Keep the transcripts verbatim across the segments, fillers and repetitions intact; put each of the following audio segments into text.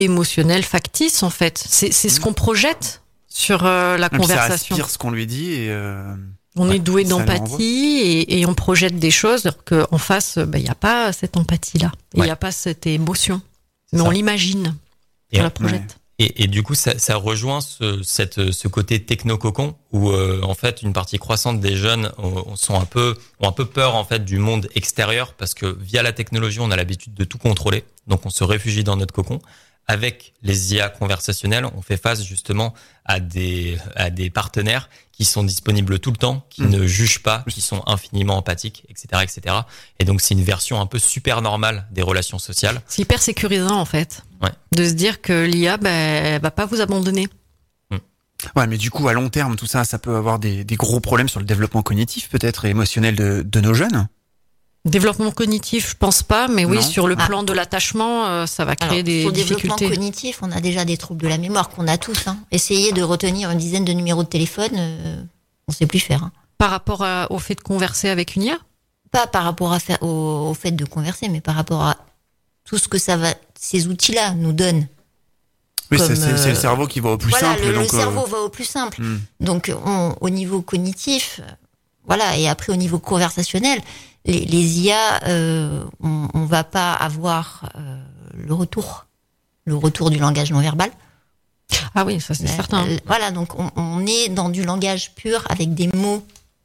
émotionnel factice en fait. C'est, c'est ce qu'on projette sur euh, la et conversation. Ça aspire ce qu'on lui dit et euh, on ouais, est doué ça d'empathie et, et on projette des choses alors qu'en face, il bah, n'y a pas cette empathie-là. Il n'y ouais. a pas cette émotion. Mais ça. on l'imagine. Et on on, la projette. Ouais. Et, et du coup, ça, ça rejoint ce, cette, ce côté techno-cocon où, euh, en fait, une partie croissante des jeunes ont, sont un peu, ont un peu peur, en fait, du monde extérieur parce que via la technologie, on a l'habitude de tout contrôler. Donc, on se réfugie dans notre cocon. Avec les I A conversationnelles, on fait face justement à des, à des partenaires qui sont disponibles tout le temps, qui mmh. ne jugent pas, qui sont infiniment empathiques, et cetera, et cetera. Et donc, c'est une version un peu super normale des relations sociales. C'est hyper sécurisant, en fait. Ouais. De se dire que l'I A, bah, elle va pas vous abandonner. Mmh. Ouais, mais du coup, à long terme, tout ça, ça peut avoir des, des gros problèmes sur le développement cognitif, peut-être, et émotionnel de, de nos jeunes. Développement cognitif, je pense pas, mais oui, non. sur le Ah. plan de l'attachement, euh, ça va créer Alors, des sur le difficultés. développement cognitif, on a déjà des troubles de la mémoire qu'on a tous. Hein. Essayer de retenir une dizaine de numéros de téléphone, euh, on sait plus faire. Hein. Par rapport à, au fait de converser avec une I A ? Pas par rapport à faire, au, au fait de converser, mais par rapport à tout ce que ça va, ces outils-là nous donnent. Oui, Comme, c'est, c'est, c'est le euh, cerveau qui va au plus voilà, simple. le, donc, le euh, cerveau va au plus simple. hmm. Donc, on, au niveau cognitif, euh, voilà, et après au niveau conversationnel, les, les I A, euh, on, on va pas avoir euh, le retour, le retour du langage non verbal. Ah oui, ça c'est Euh, certain. euh, Voilà, donc on, on est dans du langage pur avec des mots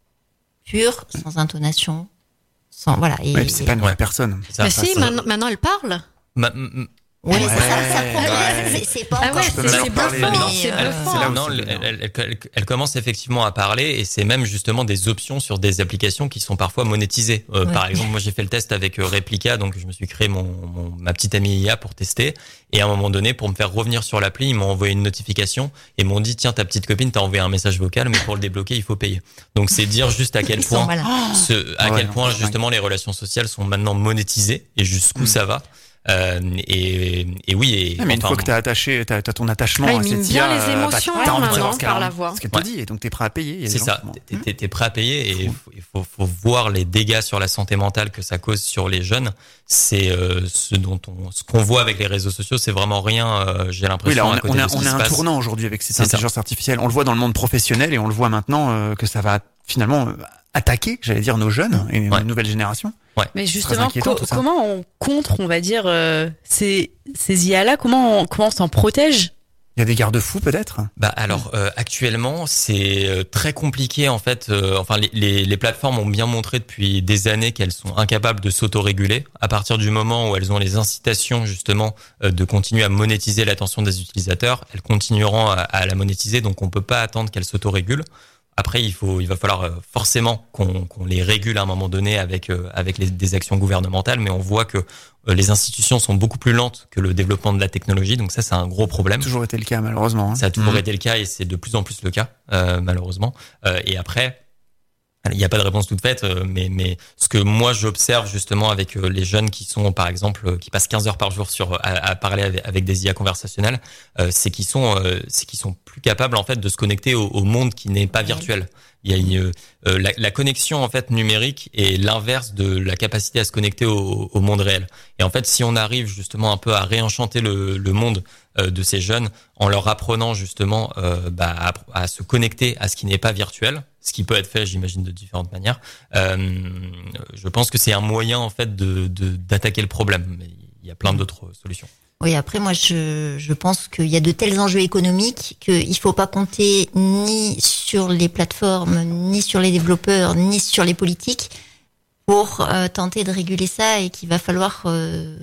purs, sans intonation, sans voilà. Et, Ouais, puis c'est et- pas une vraie ouais. personne. Ça, Bah ça, si, ça- maintenant, maintenant elle parle. Ma- m- Ouais, Ouais, c'est ça, ça ouais. c'est, c'est pas Ah encore. ouais, peux c'est, même c'est leur parler, bluffant, mais c'est euh, bluffant. c'est là où non, c'est elle, bien. elle, elle, elle commence effectivement à parler et c'est même justement des options sur des applications qui sont parfois monétisées. Euh, Ouais. Par exemple, moi j'ai fait le test avec euh, Replica, donc je me suis créé mon, mon ma petite amie I A pour tester. Et à un moment donné, pour me faire revenir sur l'appli, ils m'ont envoyé une notification et m'ont dit tiens ta petite copine t'a envoyé un message vocal, mais pour le débloquer il faut payer. Donc c'est dire juste à quel Ils sont point, malins. ce, à Ouais, quel non, point c'est justement les relations sociales sont maintenant monétisées et jusqu'où Mm. ça va. Euh, et, et oui, et Ah, mais une enfin, fois que t'as attaché, t'as, t'as ton attachement Ah, il à mine cette bien I A, les euh, émotions, bah, t'as envie de maintenant, savoir ce qu'elle par a- la voix. ce qu'elle te Ouais. dit, et donc t'es prêt à payer. Il y a des c'est gens ça. qui- T'es, t'es, t'es prêt à payer et il faut, il faut, faut voir les dégâts sur la santé mentale que ça cause sur les jeunes. C'est euh, ce dont on, ce qu'on voit avec les réseaux sociaux, c'est vraiment rien. Euh, j'ai Oui, l'impression là, on, à a- côté on, a, de ce on qui a se un passe. tournant aujourd'hui avec cette C'est ça. intelligence artificielle. On le voit dans le monde professionnel et on le voit maintenant euh, que ça va finalement euh, attaquer, j'allais dire, nos jeunes et Ouais. une nouvelle génération. Mais très justement, inquiétant, co- tout ça. comment on contre, on va dire, euh, ces, ces I A-là, comment on, comment on s'en protège? Il y a des garde-fous peut-être. Bah alors euh, actuellement c'est euh, très compliqué en fait. Euh, enfin les, les, les plateformes ont bien montré depuis des années qu'elles sont incapables de s'autoréguler. À partir du moment où elles ont les incitations justement euh, de continuer à monétiser l'attention des utilisateurs, elles continueront à, à la monétiser. Donc on peut pas attendre qu'elles s'autorégulent. Après, il faut, il va falloir euh, forcément qu'on, qu'on les régule à un moment donné avec euh, avec les, des actions gouvernementales, mais on voit que euh, les institutions sont beaucoup plus lentes que le développement de la technologie, donc ça c'est un gros problème. Toujours été le cas malheureusement. hein. Ça a toujours Mhm. été le cas et c'est de plus en plus le cas euh, malheureusement. Euh, et après, il n'y a pas de réponse toute faite, euh, mais mais ce que moi j'observe justement avec euh, les jeunes qui sont par exemple euh, qui passent quinze heures par jour sur à, à parler avec, avec des I A conversationnelles, euh, c'est qu'ils sont euh, c'est qu'ils sont plus capables en fait de se connecter au, au monde qui n'est pas virtuel. Il y a une euh, la, la connexion en fait numérique est l'inverse de la capacité à se connecter au, au monde réel. Et en fait, si on arrive justement un peu à réenchanter le, le monde euh, de ces jeunes en leur apprenant justement euh, bah, à, à se connecter à ce qui n'est pas virtuel, ce qui peut être fait, j'imagine, de différentes manières. Euh, je pense que c'est un moyen en fait de, de d'attaquer le problème. Mais il y a plein d'autres solutions. Oui, après, moi, je, je pense qu'il y a de tels enjeux économiques qu'il faut pas compter ni sur les plateformes, ni sur les développeurs, ni sur les politiques pour euh, tenter de réguler ça et qu'il va falloir euh,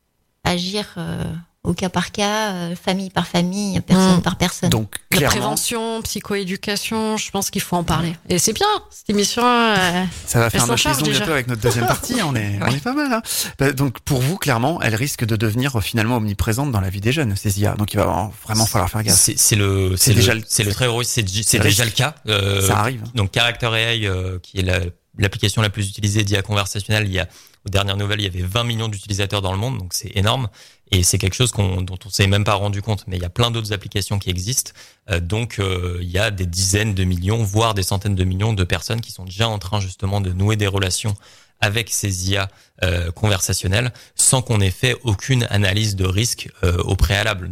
agir euh, au cas par cas, euh, famille par famille, personne Mmh. par personne. Donc La clairement, prévention, psychoéducation, je pense qu'il faut en parler. Et c'est bien, cette émission. Euh, ça va faire s'en notre charge liaison déjà. bientôt avec notre deuxième partie. On est, on est pas mal. Hein. Bah, donc pour vous, clairement, elle risque de devenir euh, finalement omniprésente dans la vie des jeunes, ces I A. Donc il va vraiment falloir faire gaffe. C'est, c'est le C'est c'est, déjà le, le- c'est le très gros c'est, c'est c'est déjà le risque. cas. Euh, Ça arrive. Donc Character A I euh, qui est la, l'application la plus utilisée d'I A conversationnelle, il y a aux dernières nouvelles, il y avait vingt millions d'utilisateurs dans le monde, donc c'est énorme. Et c'est quelque chose qu'on, dont on s'est même pas rendu compte. Mais il y a plein d'autres applications qui existent. Euh, donc, euh, il y a des dizaines de millions, voire des centaines de millions de personnes qui sont déjà en train justement de nouer des relations avec ces I A euh, conversationnelles sans qu'on ait fait aucune analyse de risque euh, au préalable.